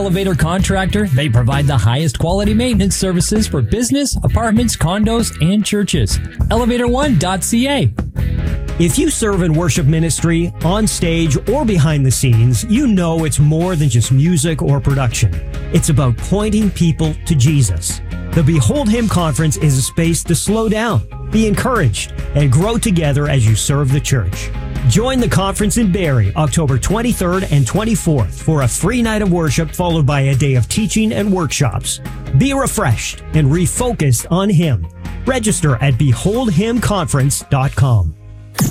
elevator contractor, they provide the highest quality maintenance services for business, apartments, condos, and churches. ElevatorOne.ca. If you serve in worship ministry, on stage, or behind the scenes, you know it's more than just music or production. It's about pointing people to Jesus. The Behold Him Conference is a space to slow down, be encouraged, and grow together as you serve the church. Join the conference in Barrie, October 23rd and 24th for a free night of worship followed by a day of teaching and workshops. Be refreshed and refocused on Him. Register at beholdhimconference.com.